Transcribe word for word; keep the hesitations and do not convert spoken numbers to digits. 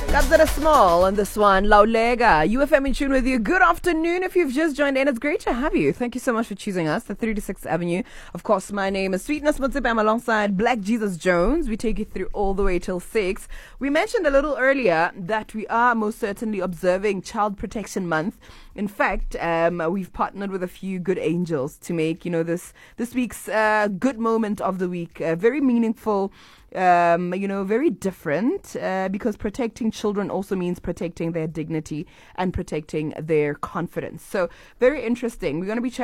Kabzara Small on this one, Laulega. U F M in tune with you. Good afternoon if you've just joined in. It's great to have you. Thank you so much for choosing us, the thirty-sixth Avenue. Of course, my name is Sweetness Mutzipe. I'm alongside Black Jesus Jones. We take you through all the way till six. We mentioned a little earlier that we are most certainly observing Child Protection Month. In fact, um, we've partnered with a few good angels to make, you know, this this week's uh, good moment of the week uh, very meaningful. Um, you know, very different uh, because protecting children also means protecting their dignity and protecting their confidence. So very interesting. We're going to be chatting